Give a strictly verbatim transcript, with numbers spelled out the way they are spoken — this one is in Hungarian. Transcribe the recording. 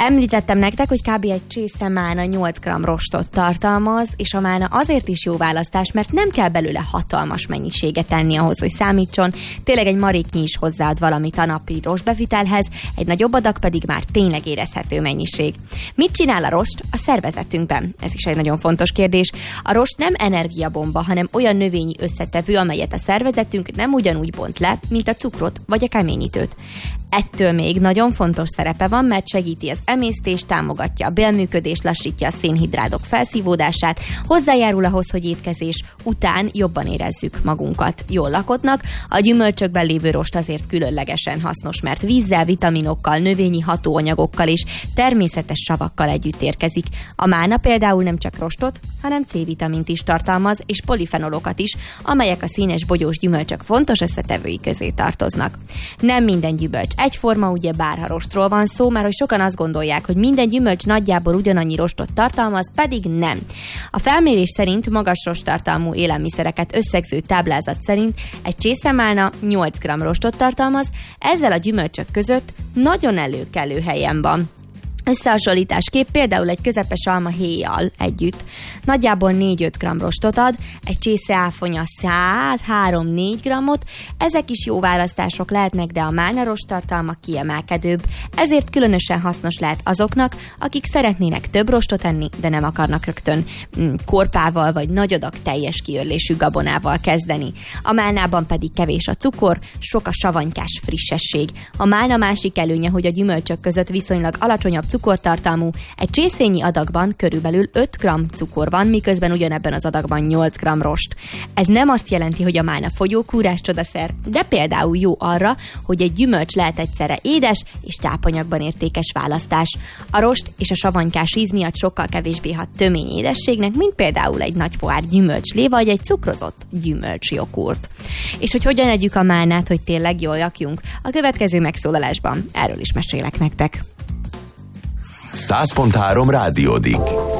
Említettem nektek, hogy kb. Egy csésze mána nyolc gramm rostot tartalmaz, és a mána azért is jó választás, mert nem kell belőle hatalmas mennyiséget tenni ahhoz, hogy számítson. Tényleg egy maréknyi is hozzáad valamit a napi rostbevitelhez, egy nagyobb adag pedig már tényleg érezhető mennyiség. Mit csinál a rost a szervezetünkben? Ez is egy nagyon fontos kérdés. A rost nem energiabomba, hanem olyan növényi összetevő, amelyet a szervezetünk nem ugyanúgy bont le, mint a cukrot vagy a keményítőt. Ettől még nagyon fontos szerepe van, mert segíti az emésztést, támogatja a bélműködést, lassítja a szénhidrátok felszívódását, hozzájárul ahhoz, hogy étkezés után jobban érezzük magunkat jól lakottnak. A gyümölcsökben lévő rost azért különlegesen hasznos, mert vízzel, vitaminokkal, növényi hatóanyagokkal és természetes savakkal együtt érkezik. A mána például nem csak rostot, hanem C-vitamint is tartalmaz, és polifenolokat is, amelyek a színes bogyós gyümölcsök fontos összetevői közé tartoznak. Nem minden gyümölcs egyforma, ugye bárha rostról van szó, mert hogy sokan azt gondolják, hogy minden gyümölcs nagyjából ugyanannyi rostot tartalmaz, pedig nem. A felmérés szerint magas rosttartalmú élelmiszereket összegző táblázat szerint egy csészemálna nyolc gramm rostot tartalmaz, ezzel a gyümölcsök között nagyon előkelő helyen van. Összehasonlításképp például egy közepes alma héjjal együtt nagyjából négy-öt gramm rostot ad, egy csésze áfonya száz három-négy grammot, ezek is jó választások lehetnek, de a mána rosttartalma kiemelkedőbb, ezért különösen hasznos lehet azoknak, akik szeretnének több rostot enni, de nem akarnak rögtön mm, korpával vagy nagy adag teljes kiörlésű gabonával kezdeni. A málnában pedig kevés a cukor, sok a savanykás frissesség. A málna másik előnye, hogy a gyümölcsök között viszonylag alacsonyabb cukortartalmú, egy csészényi adagban körülbelül öt gramm cukor van, miközben ugyanebben az adagban nyolc gramm rost. Ez nem azt jelenti, hogy a mána fogyókúrás csodaszer, de például jó arra, hogy egy gyümölcs lehet egyszerre édes és tápanyagban értékes választás. A rost és a savanykás íz miatt sokkal kevésbé hat tömény édességnek, mint például egy nagy pohár gyümölcslé vagy egy cukrozott gyümölcsjoghurt. És hogy hogyan együk a málnát, hogy tényleg jól lakjunk? A következő megszólalásban erről is mesélek nektek. száz pont három Rádiódik.